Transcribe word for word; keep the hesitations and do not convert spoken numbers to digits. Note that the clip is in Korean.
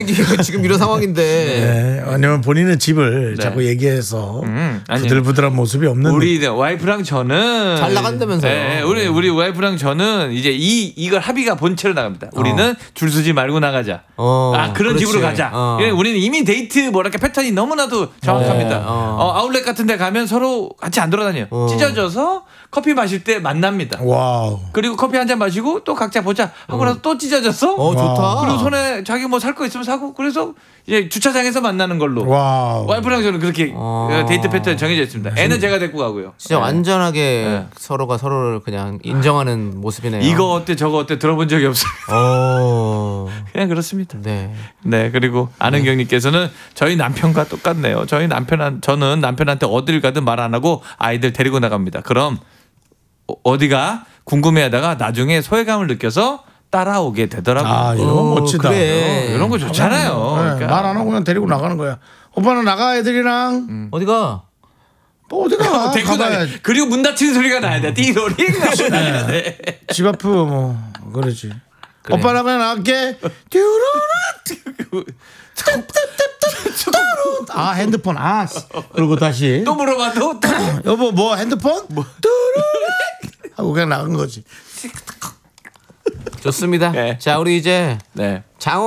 지금 이런 상황인데. 네. 아니면 본인은 집을 네. 자꾸 얘기해서 음, 아니, 부들부들한 모습이 없는. 우리 와이프랑 저는 잘 나간다면서요. 네, 우리 우리 와이프랑 저는 이제 이 이걸 합의가 본체로 나갑니다. 우리는 줄 서지 말고 나가자. 어, 아 그런 그렇지. 집으로 가자. 어. 예, 우리는 이미 데이트 뭐랄까 패턴이 너무나도 정확합니다. 네, 어. 어, 아울렛 같은데 가면 서로 같이 안 돌아다녀요. 어. 찢어져서 커피 마실 때 만납니다. 와우. 그리고 커피 한 잔 마시고 또 각자 보자 하고 나서 또 찢어졌어. 어 좋다. 그리고 손에 자기 뭐 살 거 있으면 사고 그래서 이제 주차장에서 만나는 걸로. 와우. 와이프랑 저는 그렇게 어. 데이트 패턴이 정해져 있습니다. 애는 제가 데리고 가고요. 진짜 네. 완전하게 네. 서로가 서로를 그냥 인정하는 모습이네요. 이거 어때 저거 어때 들어본 적이 없어요. 어. 그냥 그렇습니다. 네. 네 그리고 아는경님께서는 저희 남편과 똑같네요. 저희 남편한 저는 남편한테 어딜 가든 말 안 하고 아이들 데리고 나갑니다. 그럼 어- 어디가 궁금해하다가 나중에 소외감을 느껴서 따라오게 되더라고요. 아, 이거 어, 멋지다. 그래. 이런 거 좋잖아요. 그러니까. 말 안 하고 그냥 데리고 나가는 거야. 오빠는 나가 애들이랑. 음. 어디가? 뭐 어디가? 데리고 다니. 가봐야지. 그리고 문 닫히는 소리가 나야 돼. 띠로리 하고 다녀야 돼. 집 앞에 뭐 그러지. 오빠랑 그냥 나갈게. 듀루루. 아 핸드폰. 아 씨. 그리고 다시. 또 물어봐도 또 여보 뭐 핸드폰? 뭐. 하고 그냥 나간 거지. 좋습니다. 네. 자 우리 이제 네. 장어